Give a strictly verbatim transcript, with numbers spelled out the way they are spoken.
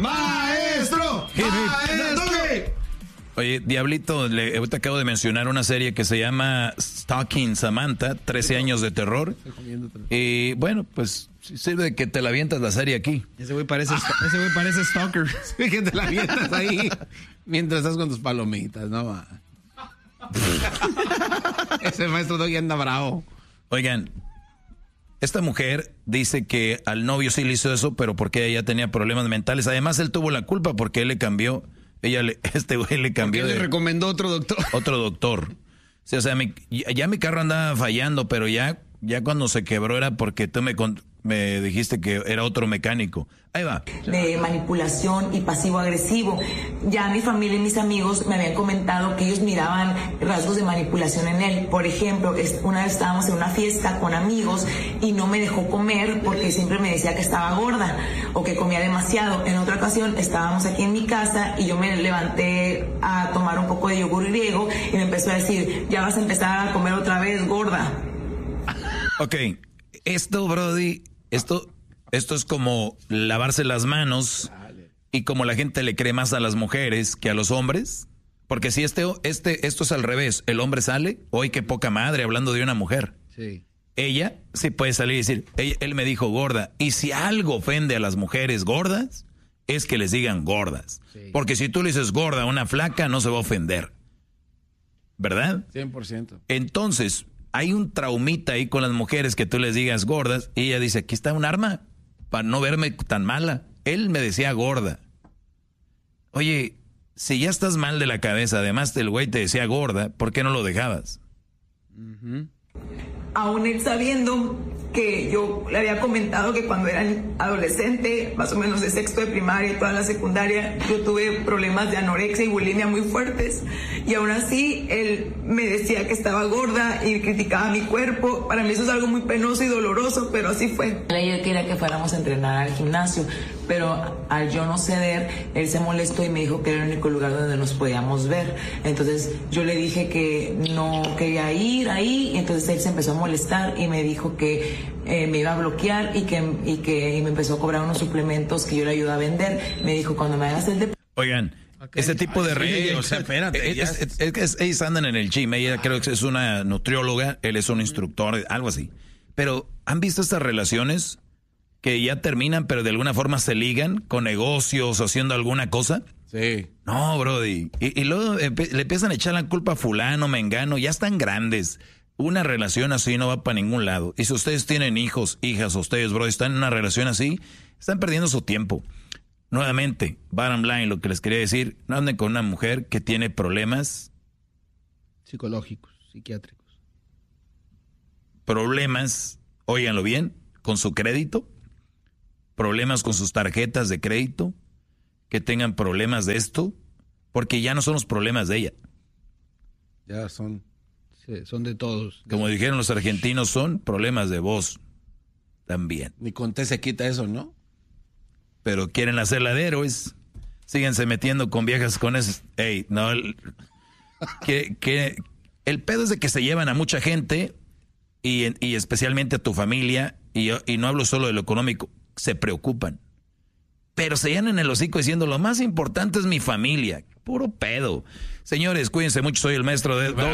¡Maestro! ¡Maestro! Oye, Diablito, le, te acabo de mencionar una serie que se llama Stalking Samantha, trece años de terror. Y bueno, pues sirve de que te la avientas la serie aquí. Ese güey parece, ese güey parece stalker. Sí, que te la avientas ahí mientras estás con tus palomitas, ¿no? Va. Ese maestro Doggy anda bravo. Oigan, esta mujer dice que al novio sí le hizo eso, pero porque ella tenía problemas mentales. Además, él tuvo la culpa porque él le cambió... Ella le, este güey le cambió. ¿Qué de, le recomendó otro doctor? Otro doctor. Sí, o sea, mi, ya mi carro andaba fallando, pero ya, ya cuando se quebró era porque tú me, me dijiste que era otro mecánico. Ahí va. De manipulación y pasivo-agresivo. Ya mi familia y mis amigos me habían comentado que ellos miraban rasgos de manipulación en él. Por ejemplo, una vez estábamos en una fiesta con amigos y no me dejó comer porque siempre me decía que estaba gorda o que comía demasiado. En otra ocasión estábamos aquí en mi casa y yo me levanté a tomar un poco de yogur griego y me empezó a decir, ya vas a empezar a comer otra vez, gorda. Ok, esto, Brody, esto... Esto es como lavarse las manos y como la gente le cree más a las mujeres que a los hombres. Porque si este, este, esto es al revés, el hombre sale, hoy qué poca madre hablando de una mujer. Sí. Ella sí puede salir y decir, él, él me dijo gorda. Y si algo ofende a las mujeres gordas, es que les digan gordas. Sí. Porque si tú le dices gorda a una flaca, no se va a ofender. ¿Verdad? cien por ciento. Entonces, hay un traumita ahí con las mujeres que tú les digas gordas. Y ella dice, aquí está un arma para no verme tan mala. Él me decía gorda. Oye, si ya estás mal de la cabeza, además el güey te decía gorda, ¿por qué no lo dejabas? Uh-huh. Aún él sabiendo que yo le había comentado que cuando era adolescente, más o menos de sexto de primaria y toda la secundaria, yo tuve problemas de anorexia y bulimia muy fuertes. Y aún así, él me decía que estaba gorda y criticaba mi cuerpo. Para mí eso es algo muy penoso y doloroso, pero así fue. Él quería que fuéramos a entrenar al gimnasio, pero al yo no ceder, él se molestó y me dijo que era el único lugar donde nos podíamos ver. Entonces yo le dije que no quería ir ahí, y entonces él se empezó a molestar y me dijo que eh, me iba a bloquear y que, y que y me empezó a cobrar unos suplementos que yo le ayudaba a vender. Me dijo, cuando me hagas el de... Oigan, okay. Ese tipo de... Ay, sí, o sea, espérate. Es, es, es, es, es, ellos andan en el gym, ella creo que es una nutrióloga, él es un instructor, algo así. Pero, ¿han visto estas relaciones que ya terminan, pero de alguna forma se ligan con negocios o haciendo alguna cosa? Sí. No, brody. Y, y luego empe- le empiezan a echar la culpa a fulano, mengano, ya están grandes. Una relación así no va para ningún lado. Y si ustedes tienen hijos, hijas, ustedes, brody, están en una relación así, están perdiendo su tiempo. Nuevamente, bottom line, lo que les quería decir, no anden con una mujer que tiene problemas psicológicos, psiquiátricos. Problemas, óiganlo bien, con su crédito, problemas con sus tarjetas de crédito, que tengan problemas de esto, porque ya no son los problemas de ella. Ya son... Sí, son de todos. Como dijeron los argentinos, son problemas de vos también. Ni con té se quita eso, ¿no? Pero quieren hacerla de héroes. Síguense metiendo con viejas con eso. Ey, no. El, que, que, el pedo es de que se llevan a mucha gente y, y especialmente a tu familia, y, y no hablo solo de lo económico, se preocupan. Pero se llenan el hocico diciendo, lo más importante es mi familia. Puro pedo. Señores, cuídense mucho, soy el maestro de...